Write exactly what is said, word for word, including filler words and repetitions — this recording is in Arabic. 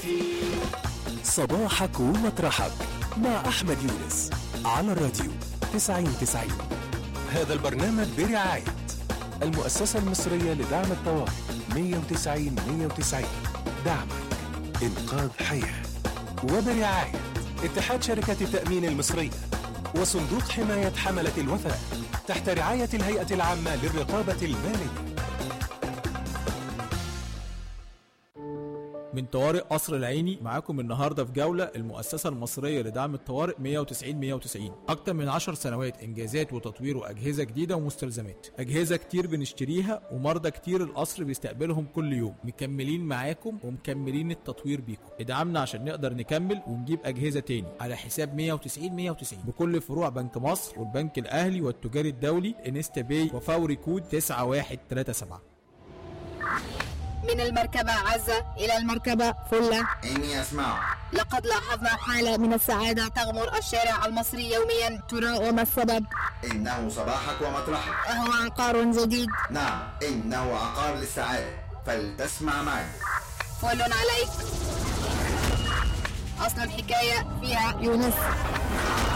صباحك ومطرحك مع أحمد يونس على الراديو تسعين تسعين. هذا البرنامج برعاية المؤسسة المصرية لدعم الطوارئ مية وتسعين مية وتسعين، دعمك إنقاذ حياة، وبرعاية اتحاد شركة التأمين المصرية وصندوق حماية حملة الوفاء تحت رعاية الهيئة العامة للرقابة المالية. من طوارئ قصر العيني معاكم النهارده في جوله المؤسسه المصريه لدعم الطوارئ مية وتسعين مية وتسعين. اكتر من عشر سنوات انجازات وتطوير واجهزه جديده ومستلزمات، اجهزه كتير بنشتريها ومرضى كتير القصر بيستقبلهم كل يوم. مكملين معاكم ومكملين التطوير بيكم. ادعمنا عشان نقدر نكمل ونجيب اجهزه تاني على حساب مية وتسعين مية وتسعين بكل فروع بنك مصر والبنك الاهلي والتجاري الدولي انستا باي وفوري كود تسعة واحد تلاتة سبعة. من المركبة عزة إلى المركبة فلة، إني أسمع. لقد لاحظنا حالة من السعادة تغمر الشارع المصري يوميا، ترى وما السبب؟ إنه صباحك ومطرحك، وهو عقار جديد. نعم، إنه عقار للسعادة، فلتسمع معي. فل عليك. أصل الحكاية فيها يونس.